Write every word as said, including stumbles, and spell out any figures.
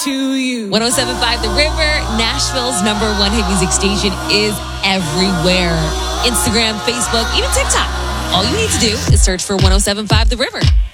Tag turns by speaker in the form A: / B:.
A: to you.
B: one oh seven point five The River, Nashville's number one hit music station, is everywhere. Instagram, Facebook, even TikTok. All you need to do is search for one oh seven point five The River.